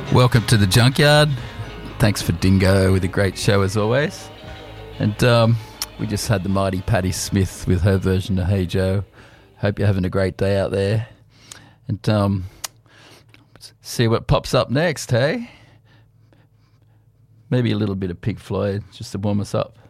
Welcome to the Junkyard. Thanks for Dingo with a great show as always. And we just had the mighty Patti Smith with her version of Hey Joe. Hope you're having a great day out there. And see what pops up next, hey? Maybe a little bit of Pink Floyd just to warm us up.